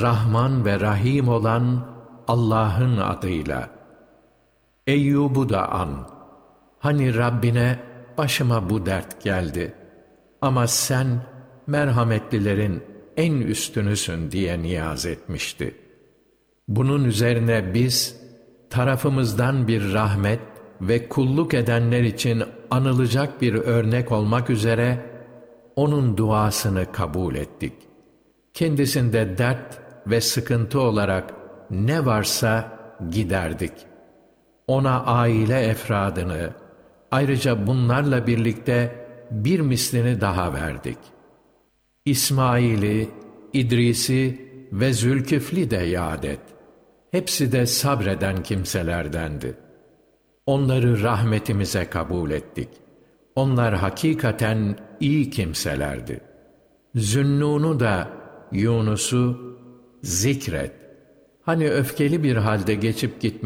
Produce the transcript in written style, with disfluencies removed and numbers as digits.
Rahman ve Rahim olan Allah'ın adıyla. Eyyub'u da an. Hani Rabbine başıma bu dert geldi ama sen merhametlilerin en üstünüsün diye niyaz etmişti. Bunun üzerine biz tarafımızdan bir rahmet ve kulluk edenler için anılacak bir örnek olmak üzere onun duasını kabul ettik. Kendisinde dert ve sıkıntı olarak ne varsa giderdik. Ona aile efradını, ayrıca bunlarla birlikte bir mislini daha verdik. İsmail'i, İdris'i ve Zülkifli de yad et. Hepsi de sabreden kimselerdendi. Onları rahmetimize kabul ettik. Onlar hakikaten iyi kimselerdi. Zünnun'u da, Yunus'u zikret. Hani öfkeli bir halde geçip gitmiş,